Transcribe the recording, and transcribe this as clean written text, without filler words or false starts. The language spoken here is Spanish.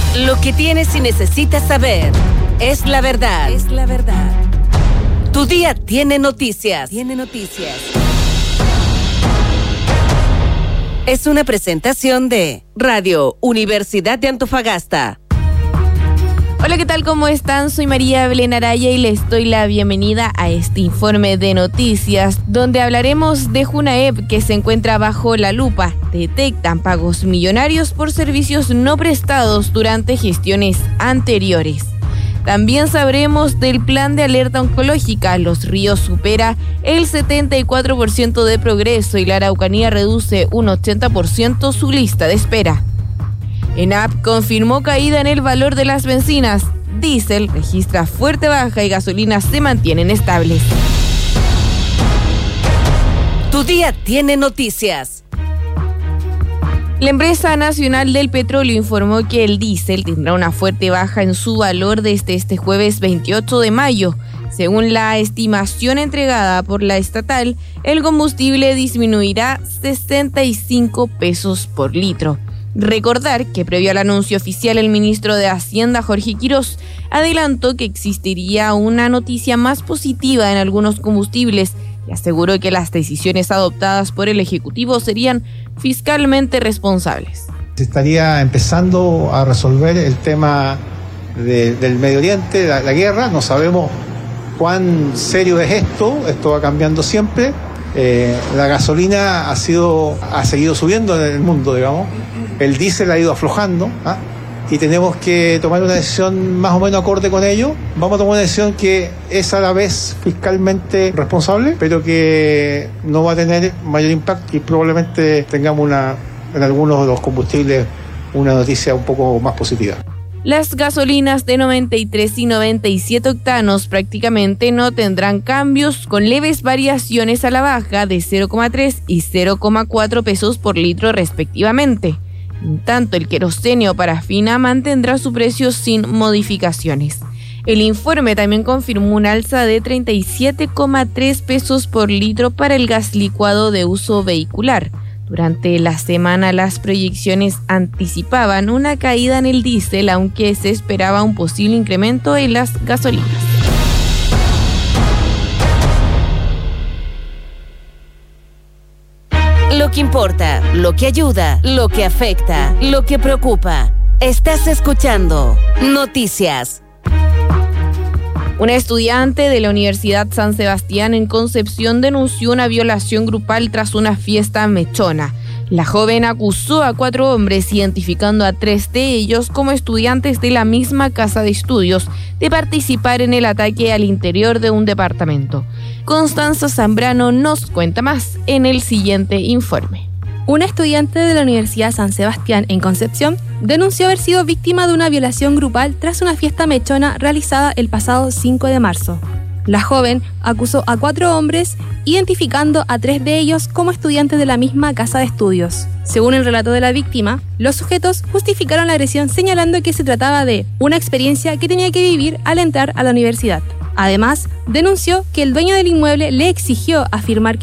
Lo que tienes y necesitas saber es la verdad. Es la verdad. Tu día tiene noticias. Tiene noticias. Es una presentación de Radio Universidad de Antofagasta. Hola, ¿qué tal? ¿Cómo están? Soy María Belén Araya y les doy la bienvenida a este informe de noticias, donde hablaremos de Junaep, que se encuentra bajo la lupa. Detectan pagos millonarios por servicios no prestados durante gestiones anteriores. También sabremos del plan de alerta oncológica. Los Ríos supera el 74% de progreso y la Araucanía reduce un 80% su lista de espera. ENAP confirmó caída en el valor de las bencinas. Diésel registra fuerte baja y gasolinas se mantienen estables. Tu día tiene noticias. La empresa nacional del petróleo informó que el diésel tendrá una fuerte baja en su valor desde este jueves 28 de mayo. Según la estimación entregada por la estatal, el combustible disminuirá 65 pesos por litro. Recordar que previo al anuncio oficial, el ministro de Hacienda, Jorge Quirós, adelantó que existiría una noticia más positiva en algunos combustibles y aseguró que las decisiones adoptadas por el Ejecutivo serían fiscalmente responsables. Se estaría empezando a resolver el tema del Medio Oriente, la guerra. No sabemos cuán serio es esto va cambiando siempre. La gasolina ha seguido subiendo en el mundo, digamos. El diésel ha ido aflojando, y tenemos que tomar una decisión más o menos acorde con ello. Vamos a tomar una decisión que es a la vez fiscalmente responsable, pero que no va a tener mayor impacto y probablemente tengamos en algunos de los combustibles una noticia un poco más positiva. Las gasolinas de 93 y 97 octanos prácticamente no tendrán cambios, con leves variaciones a la baja de 0,3 y 0,4 pesos por litro respectivamente. En tanto, el queroseno parafina mantendrá su precio sin modificaciones. El informe también confirmó un alza de 37,3 pesos por litro para el gas licuado de uso vehicular. Durante la semana, las proyecciones anticipaban una caída en el diésel, aunque se esperaba un posible incremento en las gasolinas. Lo que importa, lo que ayuda, lo que afecta, lo que preocupa. Estás escuchando Noticias. Una estudiante de la Universidad San Sebastián en Concepción denunció una violación grupal tras una fiesta mechona. La joven acusó a 4 hombres, identificando a 3 de ellos como estudiantes de la misma casa de estudios, de participar en el ataque al interior de un departamento. Constanza Zambrano nos cuenta más en el siguiente informe. Una estudiante de la Universidad San Sebastián en Concepción denunció haber sido víctima de una violación grupal tras una fiesta mechona realizada el pasado 5 de marzo. La joven acusó a 4 hombres, identificando a 3 de ellos como estudiantes de la misma casa de estudios. Según el relato de la víctima, los sujetos justificaron la agresión señalando que se trataba de una experiencia que tenía que vivir al entrar a la universidad. Además, denunció que el dueño del inmueble le exigió afirmar